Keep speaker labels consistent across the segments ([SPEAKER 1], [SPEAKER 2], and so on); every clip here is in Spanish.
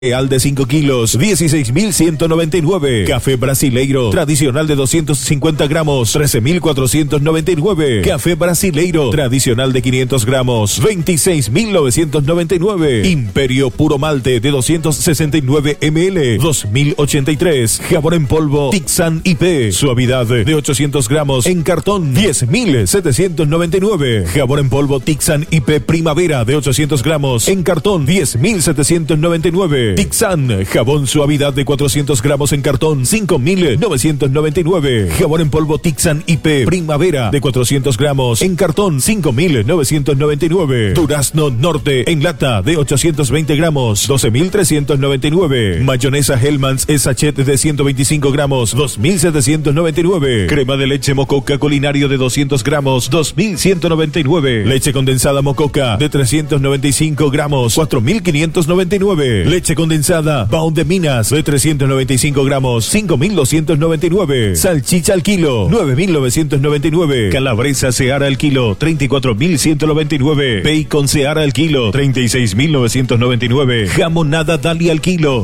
[SPEAKER 1] Al de 5 kilos, 16.199. Café Brasileiro, tradicional de 250 gramos, 13.499. Café Brasileiro, tradicional de 500 gramos, 26.999. Imperio Puro Malte de 269 ml, 2.083. Jabón en polvo Tixan IP, suavidad de 800 gramos en cartón, 10.799. Jabón en polvo Tixan IP Primavera de 800 gramos en cartón, 10.799. Tixan, jabón suavidad de 400 gramos en cartón, 5.999. Jabón en polvo Tixan IP Primavera de 400 gramos en cartón, 5.999. Durazno Norte en lata de 820 gramos, 12.399. Mayonesa Hellmann's sachet de 125 gramos, 2.799. Crema de leche Mococa Culinario de 200 gramos, 2.199. Leche condensada Mococa de 395 gramos, 4.599. Leche condensada Baum de Minas de 395 gramos, 5.299. Salchicha al kilo, 9.999. Calabresa Seara al kilo, 34.199. Bacon Seara al kilo, 36.999. Jamonada Dali al kilo,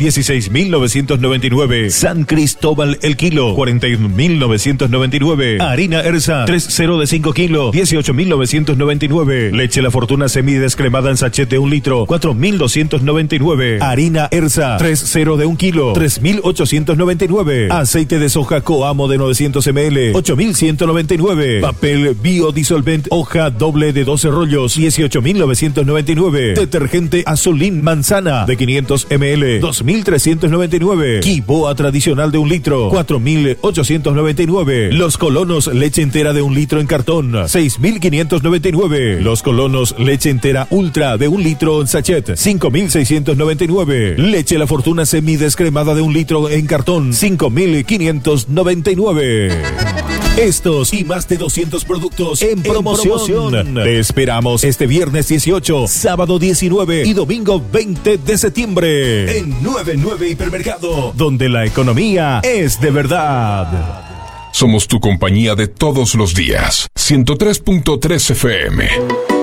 [SPEAKER 1] 16.999. San Cristóbal el kilo, 41.999. Harina Ersa 3.0 de 5 kilos, 18.999. Leche La Fortuna semidescremada en sachet de 1 litro, 4.299. Harina Ersa 3.0 de 1 kilo, 3.899. Aceite de soja Coamo de 900 ml, 8.199. Papel biodisolvent hoja doble de 12 rollos, 18.999. Detergente Azulín Manzana de 500 ml, 2.399. Quiboa tradicional de 1 litro, 4.899. Los Colonos leche entera de 1 litro en cartón, 6.599. Los Colonos leche entera ultra de 1 litro en sachet, 5.699. Leche La Fortuna semidescremada de 1 litro en cartón, 5.599. Estos y más de 200 productos en promoción. Te esperamos este viernes 18, sábado 19 y domingo 20 de septiembre en 99 Hipermercado, donde la economía es de verdad.
[SPEAKER 2] Somos tu compañía de todos los días. 103.3 FM.